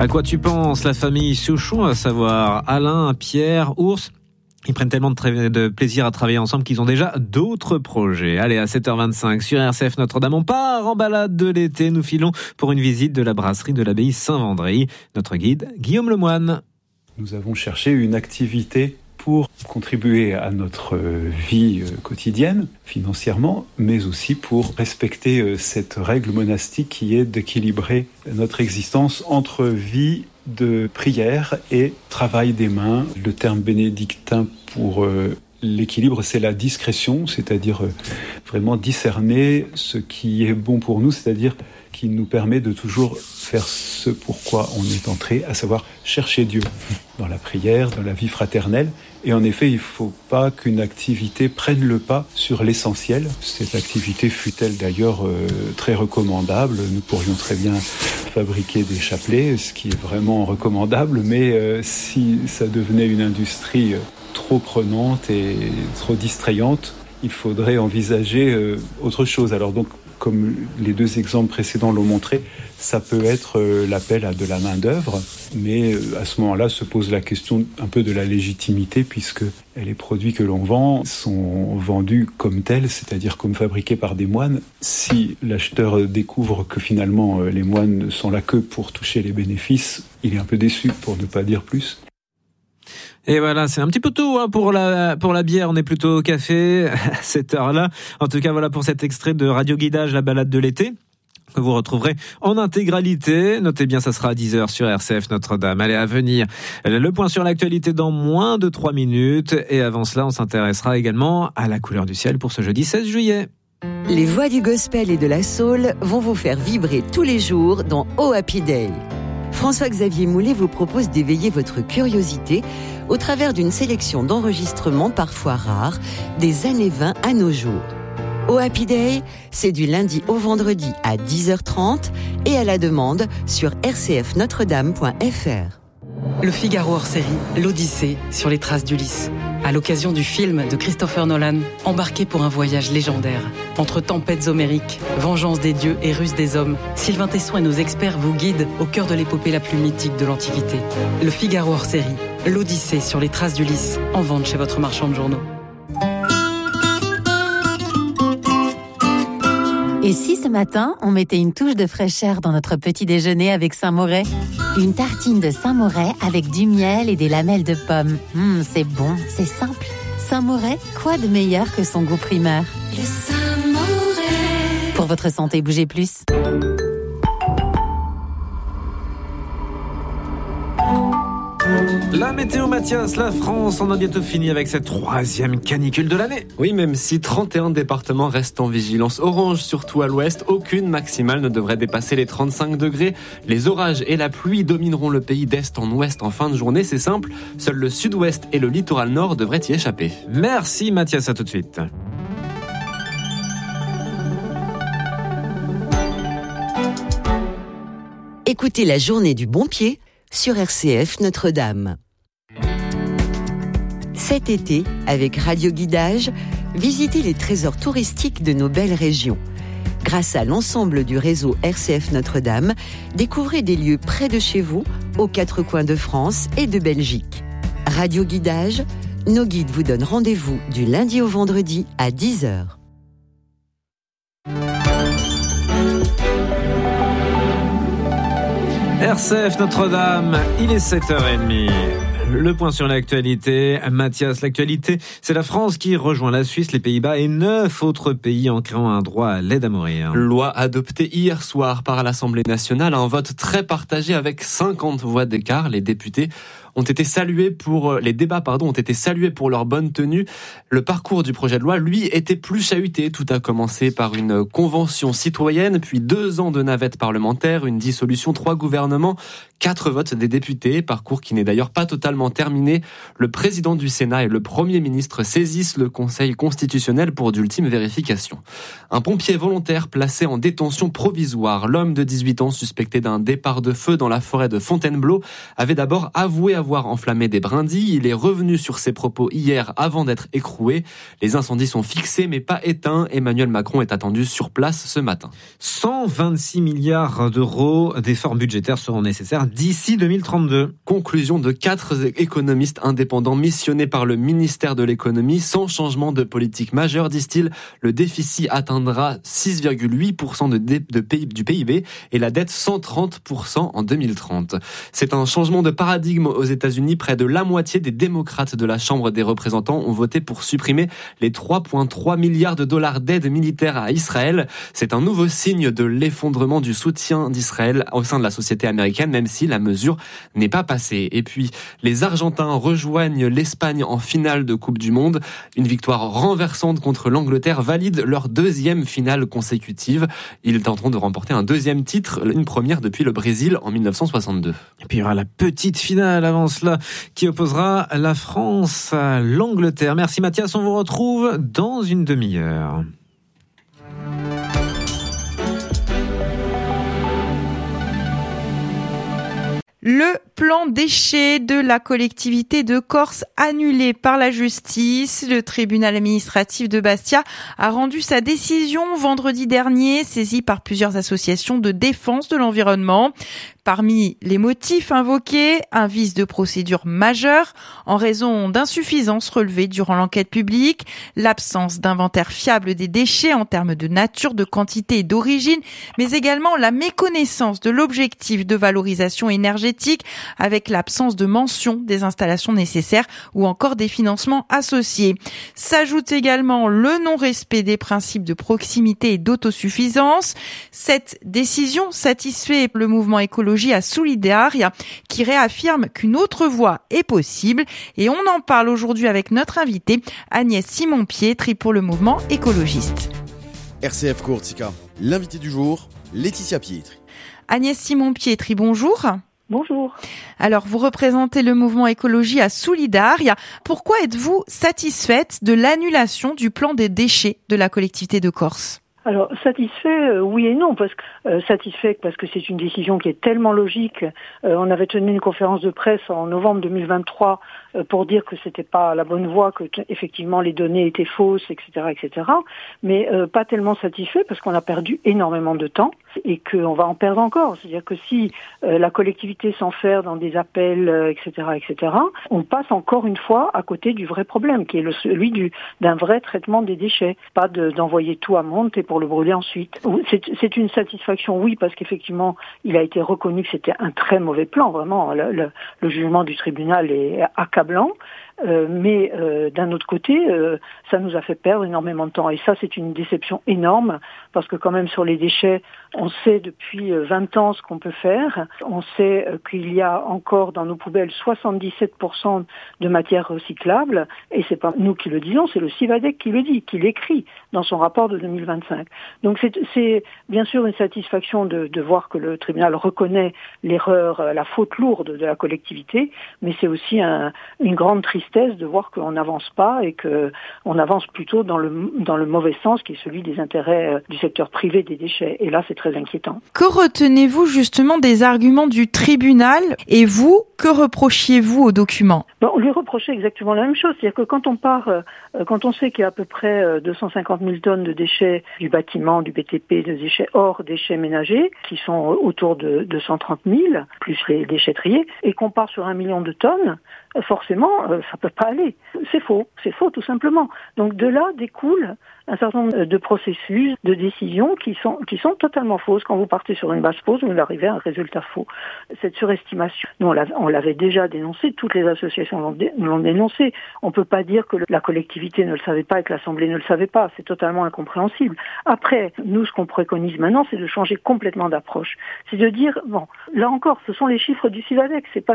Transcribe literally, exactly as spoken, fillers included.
À quoi tu penses, la famille Souchon, à savoir Alain, Pierre, Ours? Ils prennent tellement de, tra- de plaisir à travailler ensemble qu'ils ont déjà d'autres projets. Allez, à sept heures vingt-cinq, sur R C F Notre-Dame, on part en balade de l'été. Nous filons pour une visite de la brasserie de l'abbaye Saint-Vendry. Notre guide, Guillaume Lemoine. Nous avons cherché une activité pour contribuer à notre vie quotidienne, financièrement, mais aussi pour respecter cette règle monastique qui est d'équilibrer notre existence entre vie de prière et travail des mains. Le terme bénédictin pour euh, l'équilibre, c'est la discrétion, c'est-à-dire euh, vraiment discerner ce qui est bon pour nous, c'est-à-dire qui nous permet de toujours faire ce pourquoi on est entré, à savoir chercher Dieu dans la prière, dans la vie fraternelle. Et en effet, il ne faut pas qu'une activité prenne le pas sur l'essentiel. Cette activité fut-elle d'ailleurs euh, très recommandable. Nous pourrions très bien fabriquer des chapelets, ce qui est vraiment recommandable, mais euh, si ça devenait une industrie euh, trop prenante et trop distrayante, il faudrait envisager euh, autre chose. Alors donc, comme les deux exemples précédents l'ont montré, ça peut être euh, l'appel à de la main-d'œuvre, mais euh, à ce moment-là se pose la question un peu de la légitimité, puisque les produits que l'on vend sont vendus comme tels, c'est-à-dire comme fabriqués par des moines. Si l'acheteur découvre que finalement euh, les moines ne sont là que pour toucher les bénéfices, il est un peu déçu, pour ne pas dire plus. Et voilà, c'est un petit peu tôt hein, pour la pour la bière, on est plutôt au café à cette heure-là. En tout cas, voilà pour cet extrait de Radio Guidage, la balade de l'été, que vous retrouverez en intégralité. Notez bien, ça sera à dix heures sur R C F Notre-Dame. Allez, à venir, le point sur l'actualité dans moins de trois minutes. Et avant cela, on s'intéressera également à la couleur du ciel pour ce jeudi seize juillet. Les voix du gospel et de la soul vont vous faire vibrer tous les jours dans Oh Happy Day. François-Xavier Moulet vous propose d'éveiller votre curiosité au travers d'une sélection d'enregistrements parfois rares, des années vingt à nos jours. Oh Happy Day, c'est du lundi au vendredi à dix heures trente et à la demande sur r c f notre dame point f r. Le Figaro hors série, l'Odyssée sur les traces d'Ulysse. À l'occasion du film de Christopher Nolan, embarqué pour un voyage légendaire. Entre tempêtes homériques, vengeance des dieux et ruse des hommes, Sylvain Tesson et nos experts vous guident au cœur de l'épopée la plus mythique de l'Antiquité. Le Figaro hors série, l'Odyssée sur les traces d'Ulysse, en vente chez votre marchand de journaux. Et si ce matin, on mettait une touche de fraîcheur dans notre petit déjeuner avec Saint-Moret ? Une tartine de Saint-Moret avec du miel et des lamelles de pommes. Mmh, c'est bon, c'est simple. Saint-Moret, quoi de meilleur que son goût primeur ? Le Saint-Moret. Pour votre santé, bougez plus. La météo Mathias, la France en a bientôt fini avec cette troisième canicule de l'année. Oui, même si trente et un départements restent en vigilance orange, surtout à l'ouest, aucune maximale ne devrait dépasser les trente-cinq degrés. Les orages et la pluie domineront le pays d'est en ouest en fin de journée, c'est simple. Seul le sud-ouest et le littoral nord devraient y échapper. Merci Mathias, à tout de suite. Écoutez la journée du bon pied sur R C F Notre-Dame. Cet été, avec Radio Guidage, visitez les trésors touristiques de nos belles régions. Grâce à l'ensemble du réseau R C F Notre-Dame, découvrez des lieux près de chez vous, aux quatre coins de France et de Belgique. Radio Guidage, nos guides vous donnent rendez-vous du lundi au vendredi à dix heures. R C F Notre-Dame, il est sept heures trente. Le point sur l'actualité. Mathias, l'actualité, c'est la France qui rejoint la Suisse, les Pays-Bas et neuf autres pays en créant un droit à l'aide à mourir. Loi adoptée hier soir par l'Assemblée nationale, un vote très partagé avec cinquante voix d'écart. Les députés ont été salués pour les débats pardon ont été salués pour leur bonne tenue. Le parcours du projet de loi, lui, était plus chahuté. Tout a commencé par une convention citoyenne, puis deux ans de navette parlementaire, une dissolution, trois gouvernements, quatre votes des députés. Parcours qui n'est d'ailleurs pas totalement terminé. Le président du Sénat et le Premier ministre saisissent le Conseil constitutionnel pour d'ultimes vérifications. Un pompier volontaire placé en détention provisoire. L'homme de dix-huit ans suspecté d'un départ de feu dans la forêt de Fontainebleau avait d'abord avoué avoir enflammé des brindilles. Il est revenu sur ses propos hier avant d'être écroué. Les incendies sont fixés mais pas éteints. Emmanuel Macron est attendu sur place ce matin. cent vingt-six milliards d'euros d'efforts budgétaires seront nécessaires d'ici deux mille trente-deux. Conclusion de quatre économistes indépendants missionnés par le ministère de l'économie. Sans changement de politique majeur, disent-ils, le déficit atteindra six virgule huit pour cent de dé- de P I B, du P I B et la dette cent trente pour cent en deux mille trente. C'est un changement de paradigme aux États-Unis. Près de la moitié des démocrates de la Chambre des représentants ont voté pour supprimer les trois virgule trois milliards de dollars d'aide militaire à Israël. C'est un nouveau signe de l'effondrement du soutien d'Israël au sein de la société américaine, même si la mesure n'est pas passée. Et puis, les Argentins rejoignent l'Espagne en finale de Coupe du Monde. Une victoire renversante contre l'Angleterre valide leur deuxième finale consécutive. Ils tenteront de remporter un deuxième titre, une première depuis le Brésil en dix-neuf cent soixante-deux. Et puis il y aura la petite finale avant cela qui opposera la France à l'Angleterre. Merci Mathias, on vous retrouve dans une demi-heure. Le plan déchets de la collectivité de Corse annulé par la justice. Le tribunal administratif de Bastia a rendu sa décision vendredi dernier, saisi par plusieurs associations de défense de l'environnement. Parmi les motifs invoqués, un vice de procédure majeur en raison d'insuffisances relevées durant l'enquête publique, l'absence d'inventaire fiable des déchets en termes de nature, de quantité et d'origine, mais également la méconnaissance de l'objectif de valorisation énergétique avec l'absence de mention des installations nécessaires ou encore des financements associés. S'ajoute également le non-respect des principes de proximité et d'autosuffisance. Cette décision satisfait le mouvement écologique à Solidaria qui réaffirme qu'une autre voie est possible et on en parle aujourd'hui avec notre invitée Agnès Simon-Pietri pour le mouvement écologiste. R C F Courtica, l'invité du jour, Laetitia Pietri. Agnès Simon-Pietri, bonjour. Bonjour. Alors, vous représentez le mouvement écologie à Solidaria. Pourquoi êtes-vous satisfaite de l'annulation du plan des déchets de la collectivité de Corse ? Alors, satisfait, euh, oui et non, parce que euh, satisfait parce que c'est une décision qui est tellement logique. Euh, on avait tenu une conférence de presse en novembre deux mille vingt-trois euh, pour dire que c'était pas la bonne voie, que t- effectivement les données étaient fausses, et cetera, et cetera. Mais euh, pas tellement satisfait parce qu'on a perdu énormément de temps et qu'on va en perdre encore. C'est-à-dire que si euh, la collectivité s'enferme dans des appels, euh, et cetera, et cetera, on passe encore une fois à côté du vrai problème, qui est le, celui du, d'un vrai traitement des déchets, pas de, d'envoyer tout à Monte et pour le brûler ensuite. C'est, c'est une satisfaction, oui, parce qu'effectivement, il a été reconnu que c'était un très mauvais plan, vraiment. Le, le, le jugement du tribunal est accablant. Euh, mais euh, d'un autre côté, euh, ça nous a fait perdre énormément de temps. Et ça, c'est une déception énorme, parce que quand même sur les déchets, on sait depuis vingt ans ce qu'on peut faire. On sait euh, qu'il y a encore dans nos poubelles soixante-dix-sept pour cent de matières recyclables, et c'est pas nous qui le disons, c'est le Civadec qui le dit, qui l'écrit dans son rapport de deux mille vingt-cinq. Donc c'est, c'est bien sûr une satisfaction de, de voir que le tribunal reconnaît l'erreur, la faute lourde de la collectivité, mais c'est aussi un, une grande tristesse de voir qu'on n'avance pas et qu'on avance plutôt dans le, dans le mauvais sens qui est celui des intérêts du secteur privé des déchets. Et là, c'est très inquiétant. Que retenez-vous justement des arguments du tribunal et vous, que reprochiez-vous au document ? Bon, on lui reprochait exactement la même chose. C'est-à-dire que quand on part, euh, quand on sait qu'il y a à peu près euh, deux cent cinquante mille tonnes de déchets du bâtiment, du B T P, de déchets hors déchets ménagers, qui sont autour de deux cent trente mille, plus les déchetteries, et qu'on part sur un million de tonnes, euh, forcément, euh, ça peut pas aller. C'est faux. C'est faux, tout simplement. Donc de là découle un certain nombre de processus, de décisions qui sont qui sont totalement fausses. Quand vous partez sur une base fausse, vous arrivez à un résultat faux. Cette surestimation, nous on l'avait, on l'avait déjà dénoncé, toutes les associations l'ont, dé, l'ont dénoncé. On ne peut pas dire que le, la collectivité ne le savait pas et que l'Assemblée ne le savait pas. C'est totalement incompréhensible. Après, nous, ce qu'on préconise maintenant, c'est de changer complètement d'approche. C'est de dire, bon, là encore, ce sont les chiffres du Civadec, c'est pas